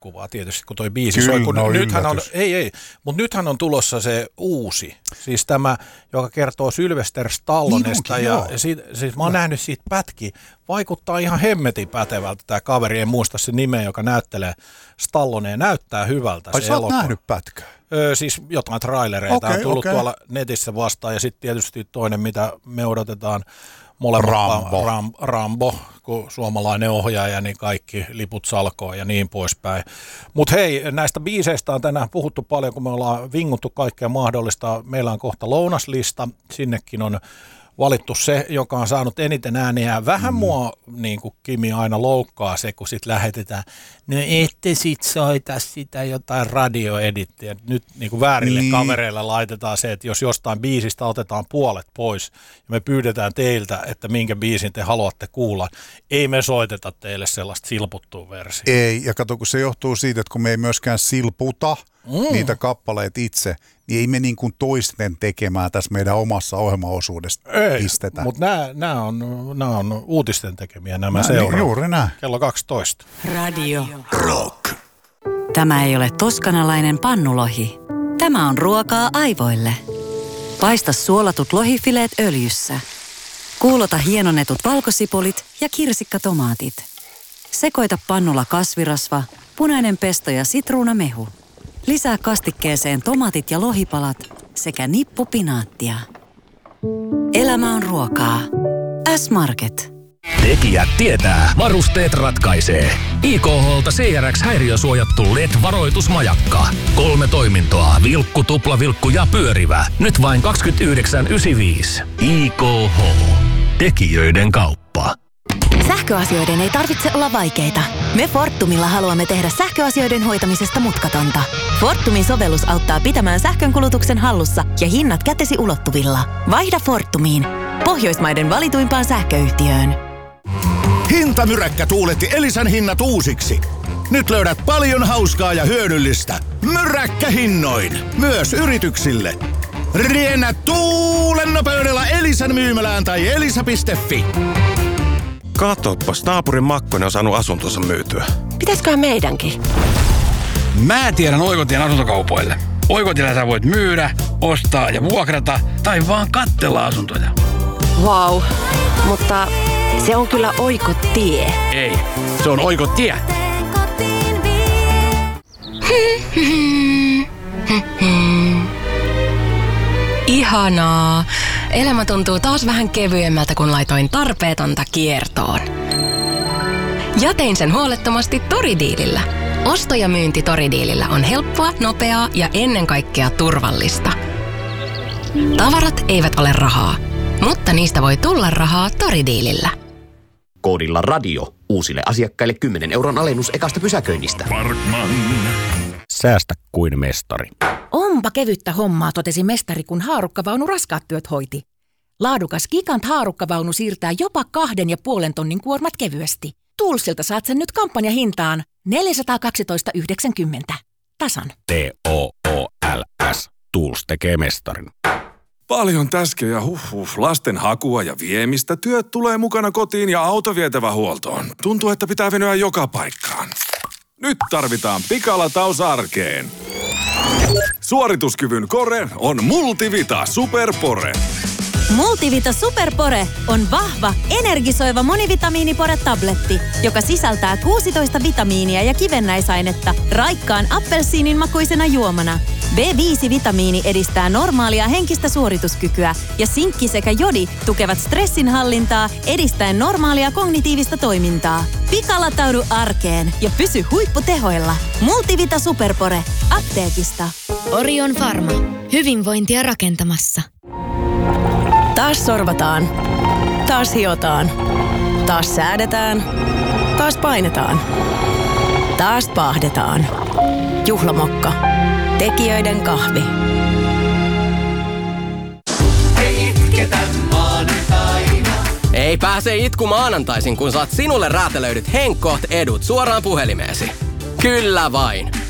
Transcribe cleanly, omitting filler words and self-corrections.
kuvaa tietysti, kun toi biisi soi. Mutta nythän on tulossa se uusi. Siis tämä, joka kertoo Sylvester Stallonesta. Siis mä oon nähnyt siitä pätkiä. Vaikuttaa ihan hemmetin pätevältä tämä kaveri. En muista se nimeä, joka näyttelee Stallonea. Näyttää hyvältä. Ai sä oot nähnyt pätkää? Siis jotain trailereita on tullut tuolla netissä vastaan. Ja sitten tietysti toinen, mitä me odotetaan. Rambo, kun suomalainen ohjaaja, niin kaikki liput salkoon ja niin poispäin. Mutta hei, näistä biiseistä on tänään puhuttu paljon, kun me ollaan vinguttu kaikkea mahdollista. Meillä on kohta lounaslista, sinnekin on valittu se, joka on saanut eniten ääniä. Vähän mua, niin kuin Kimi aina loukkaa se, kun sit lähetetään, no ette sit soita sitä jotain radioedittiä. Nyt niin kuin väärille kavereille laitetaan se, että jos jostain biisistä otetaan puolet pois ja me pyydetään teiltä, että minkä biisin te haluatte kuulla, ei me soiteta teille sellaista silputtua versiota. Ei, ja kato, kun se johtuu siitä, että kun me ei myöskään silputa niitä kappaleita itse, niin ei me niin kuin toisten tekemään tässä meidän omassa ohjelmaosuudessa pistetä. Mutta nämä on uutisten tekemiä nämä seuraavat. Juuri näin. Kello 12. Radio Rock. Tämä ei ole toskanalainen pannulohi. Tämä on ruokaa aivoille. Paista suolatut lohifileet öljyssä. Kuulota hienonnetut valkosipulit ja kirsikkatomaatit. Sekoita pannulla kasvirasva, punainen pesto ja sitruunamehu. Lisää kastikkeeseen tomaatit ja lohipalat sekä nippu pinaattia. Elämä on ruokaa. S-Market. Tekijät tietää, varusteet ratkaisee. IKH:lta CRX-häiriösuojattu LED-varoitusmajakka. 3 toimintoa, vilkku, tuplavilkku ja pyörivä. Nyt vain 29,95. IKH. Tekijöiden kauppa. Sähköasioiden ei tarvitse olla vaikeita. Me Fortumilla haluamme tehdä sähköasioiden hoitamisesta mutkatonta. Fortumin sovellus auttaa pitämään sähkönkulutuksen hallussa ja hinnat kätesi ulottuvilla. Vaihda Fortumiin. Pohjoismaiden valituimpaan sähköyhtiöön. Hintamyräkkä tuuletti Elisan hinnat uusiksi. Nyt löydät paljon hauskaa ja hyödyllistä. Myräkkähinnoin. Myös yrityksille. Riennä tuulen nopeudella Elisan myymälään tai elisa.fi. Katoppas, naapurin Makkonen on saanut asuntonsa myytyä. Pitäisköhän meidänkin? Mä tiedän Oikotien asuntokaupoille. Oikotiellä sä voit myydä, ostaa ja vuokrata tai vaan katsella asuntoja. Vau, mutta se on kyllä Oikotie. Ei, se on Oikotie. Ihanaa. Elämä tuntuu taas vähän kevyemmältä, kun laitoin tarpeetonta kiertoon. Ja tein sen huolettomasti Toridiilillä. Osto ja myynti Toridiilillä on helppoa, nopeaa ja ennen kaikkea turvallista. Tavarat eivät ole rahaa, mutta niistä voi tulla rahaa Toridiilillä. Koodilla radio uusille asiakkaille 10 € alennus ekasta pysäköinnistä. Parkman. Säästä kuin mestari. Onpa kevyttä hommaa, totesi mestari, kun haarukkavaunu raskaat työt hoiti. Laadukas Gigant haarukkavaunu siirtää jopa 2,5 tonnin kuormat kevyesti. Toolsilta saat sen nyt kampanjahintaan 412,90. Tasan. TOOLS. Tools tekee mestarin. Paljon täskejä, lasten hakua ja viemistä. Työt tulee mukana kotiin ja auto vietävä huoltoon. Tuntuu, että pitää venyä joka paikkaan. Nyt tarvitaan pikalataus arkeen. Suorituskyvyn kore on Multivita Superpore. Multivita Superpore on vahva, energisoiva monivitamiinipore-tabletti, joka sisältää 16 vitamiinia ja kivennäisainetta raikkaan appelsiinin makuisena juomana. B5-vitamiini edistää normaalia henkistä suorituskykyä ja sinkki sekä jodi tukevat stressinhallintaa edistäen normaalia kognitiivista toimintaa. Pikalataudu arkeen ja pysy huipputehoilla. Multivita Superpore. Apteekista. Orion Pharma. Hyvinvointia rakentamassa. Taas sorvataan. Taas hiotaan. Taas säädetään. Taas painetaan. Taas paahdetaan. Juhlamokka. Tekijöiden kahvi. Ei itketä maanantaina. Ei pääse itku maanantaisin, kun saat sinulle räätälöidyt Henkkoht edut suoraan puhelimeesi. Kyllä vain.